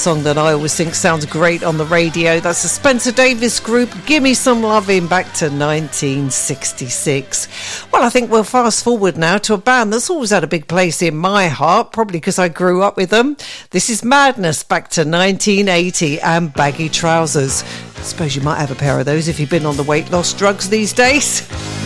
song that I always think sounds great on the radio. That's the Spencer Davis Group, Gimme Some Lovin', back to 1966. Well, I think we'll fast forward now to a band that's always had a big place in my heart, probably because I grew up with them. This is Madness, back to 1980, and Baggy Trousers. I suppose you might have a pair of those if you've been on the weight loss drugs these days.